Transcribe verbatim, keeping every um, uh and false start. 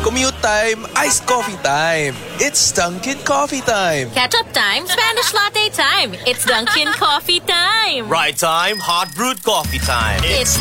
Commute time, iced coffee time. It's Dunkin' Coffee time. Catch-up time, Spanish latte time. It's Dunkin' Coffee time. Right time, hot brewed coffee time. It's